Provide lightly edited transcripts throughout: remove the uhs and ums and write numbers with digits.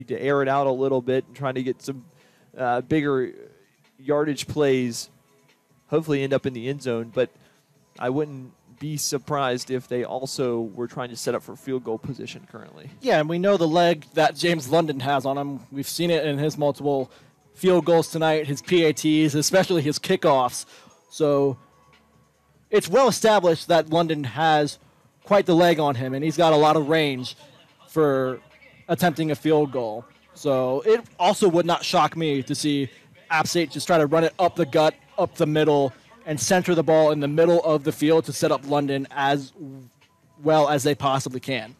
to air it out a little bit and trying to get some bigger yardage plays, hopefully end up in the end zone. But I wouldn't be surprised if they also were trying to set up for field goal position currently. Yeah, and we know the leg that James London has on him. We've seen it in his multiple field goals tonight, his PATs, especially his kickoffs. So it's well established that London has quite the leg on him, and he's got a lot of range for attempting a field goal. So it also would not shock me to see App State just try to run it up the gut, up the middle, and center the ball in the middle of the field to set up London as well as they possibly can.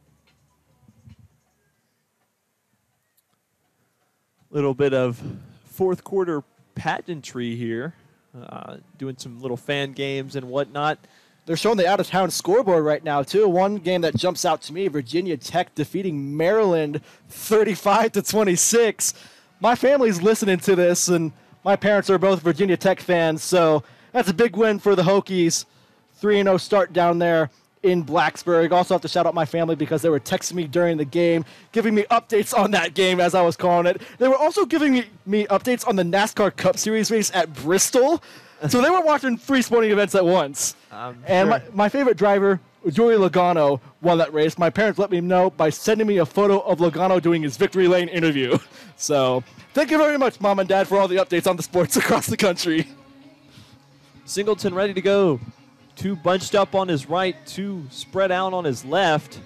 Little bit of fourth quarter pageantry here, doing some little fan games and whatnot. They're showing the out-of-town scoreboard right now, too. One game that jumps out to me, Virginia Tech defeating Maryland 35-26. My family's listening to this, and my parents are both Virginia Tech fans, so that's a big win for the Hokies. 3-0 start down there in Blacksburg. Also have to shout out my family because they were texting me during the game, giving me updates on that game as I was calling it. They were also giving me updates on the NASCAR Cup Series race at Bristol. So they were watching 3 sporting events at once. And my favorite driver, Joey Logano, won that race. My parents let me know by sending me a photo of Logano doing his victory lane interview. So thank you very much, Mom and Dad, for all the updates on the sports across the country. Singleton ready to go. 2 bunched up on his right, 2 spread out on his left.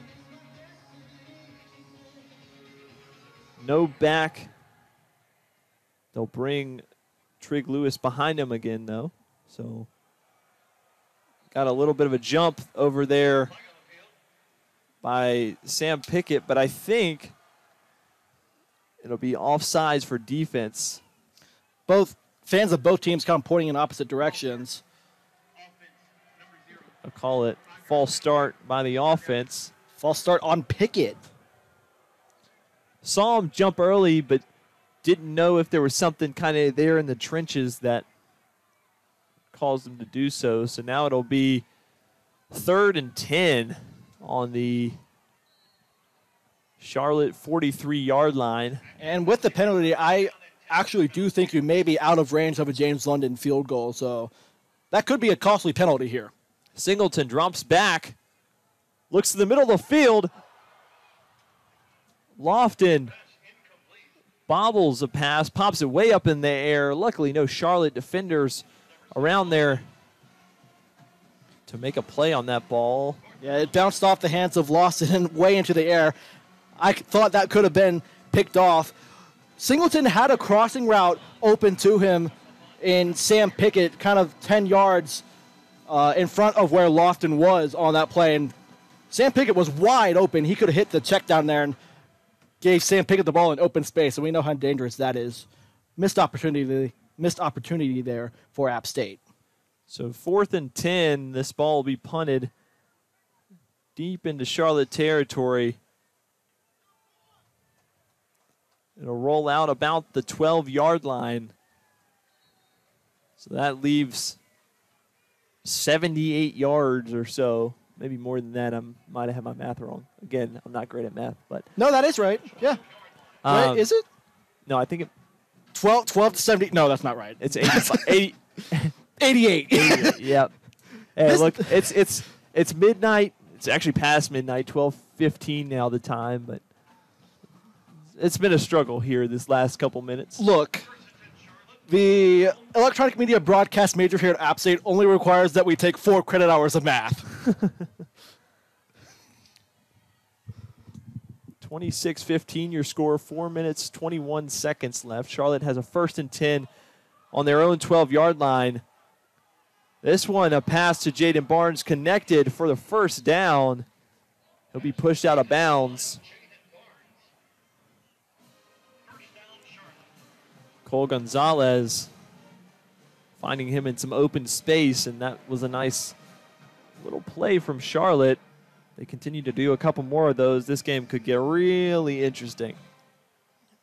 No back. They'll bring Trig Lewis behind him again, though. So got a little bit of a jump over there by Sam Pickett, but I think it'll be offsides for defense. Both fans of both teams kind of pointing in opposite directions. I'll call it false start by the offense. False start on Pickett. Saw him jump early, but didn't know if there was something kind of there in the trenches that caused him to do so. So now it'll be 3rd and 10 on the Charlotte 43-yard line. And with the penalty, I actually do think you may be out of range of a James London field goal. So that could be a costly penalty here. Singleton drops back, looks to the middle of the field. Lofton bobbles a pass, pops it way up in the air. Luckily, no Charlotte defenders around there to make a play on that ball. Yeah, it bounced off the hands of Lawson and way into the air. I thought that could have been picked off. Singleton had a crossing route open to him in Sam Pickett, kind of 10 yards in front of where Lofton was on that play. And Sam Pickett was wide open. He could have hit the check down there and gave Sam Pickett the ball in open space, and we know how dangerous that is. Missed opportunity there for App State. So 4th and 10, this ball will be punted deep into Charlotte territory. It'll roll out about the 12-yard line. So that leaves 78 yards or so. Maybe more than that. I might have had my math wrong. Again, I'm not great at math, but no, that is right. Yeah, right? Is it? No, I think it. 12 to 70. No, that's not right. It's 88. 88. Yep. Hey, look, it's midnight. It's actually past midnight. 12:15 now the time, but it's been a struggle here this last couple minutes. Look. The electronic media broadcast major here at App State only requires that we take 4 credit hours of math. 26-15 your score, 4 minutes, 21 seconds left. Charlotte has a 1st and 10 on their own 12-yard line. This one, a pass to Jaden Barnes connected for the first down. He'll be pushed out of bounds. Cole Gonzalez finding him in some open space, and that was a nice little play from Charlotte. They continue to do a couple more of those. This game could get really interesting.